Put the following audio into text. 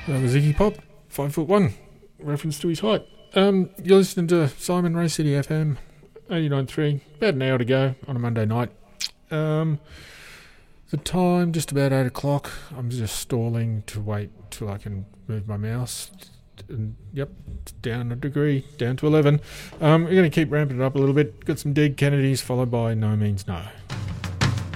That was Iggy Pop, 5'1", reference to his height. You're listening to Simon Ray City FM, 89.3, about an hour to go on a Monday night. The time, just about 8 o'clock. I'm just stalling to wait till I can move my mouse. And, yep, it's down a degree, down to 11. We're going to keep ramping it up a little bit. Got some Dead Kennedys, followed by No Means No.